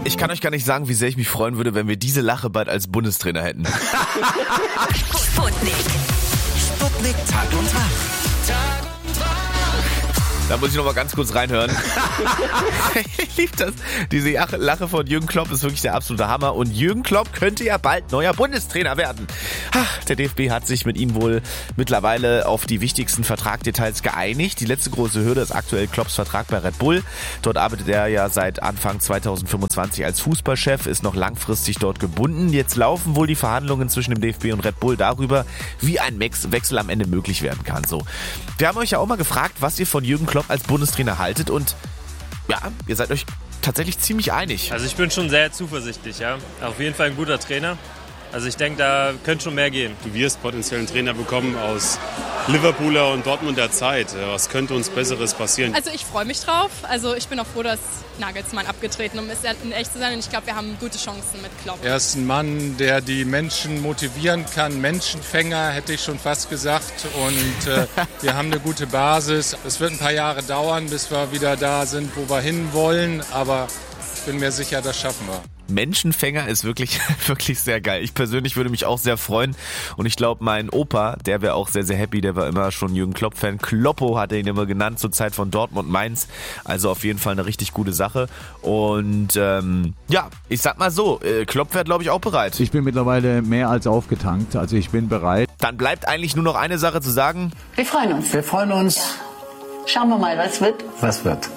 Ich kann euch gar nicht sagen, wie sehr ich mich freuen würde, wenn wir diese Lache bald als Bundestrainer hätten. Sputnik. Sputnik Tag und Tag. Da muss ich noch mal ganz kurz reinhören. Ich liebe das. Diese Lache von Jürgen Klopp ist wirklich der absolute Hammer. Und Jürgen Klopp könnte ja bald neuer Bundestrainer werden. Der DFB hat sich mit ihm wohl mittlerweile auf die wichtigsten Vertragdetails geeinigt. Die letzte große Hürde ist aktuell Klopps Vertrag bei Red Bull. Dort arbeitet er ja seit Anfang 2025 als Fußballchef, ist noch langfristig dort gebunden. Jetzt laufen wohl die Verhandlungen zwischen dem DFB und Red Bull darüber, wie ein Wechsel am Ende möglich werden kann. So. Wir haben euch ja auch mal gefragt, was ihr von Jürgen Klopp als Bundestrainer haltet und ja, ihr seid euch tatsächlich ziemlich einig. Also ich bin schon sehr zuversichtlich, ja. Auf jeden Fall ein guter Trainer. Also ich denke, da könnte schon mehr gehen. Du wirst potenziell einen Trainer bekommen aus Liverpooler und Dortmunder Zeit. Was könnte uns Besseres passieren? Also ich freue mich drauf. Also ich bin auch froh, dass Nagelsmann abgetreten ist, um echt zu sein. Und ich glaube, wir haben gute Chancen mit Klopp. Er ist ein Mann, der die Menschen motivieren kann. Menschenfänger, hätte ich schon fast gesagt. Und wir haben eine gute Basis. Es wird ein paar Jahre dauern, bis wir wieder da sind, wo wir hinwollen. Aber ich bin mir sicher, das schaffen wir. Menschenfänger ist wirklich, wirklich sehr geil. Ich persönlich würde mich auch sehr freuen und ich glaube, mein Opa, der wäre auch sehr, sehr happy, der war immer schon Jürgen Klopp-Fan. Kloppo hat er ihn immer genannt zur Zeit von Dortmund Mainz, also auf jeden Fall eine richtig gute Sache und ja, ich sag mal so, Klopp wäre glaube ich auch bereit. Ich bin mittlerweile mehr als aufgetankt, also ich bin bereit. Dann bleibt eigentlich nur noch eine Sache zu sagen. Wir freuen uns. Wir freuen uns. Ja. Schauen wir mal, was wird. Was wird?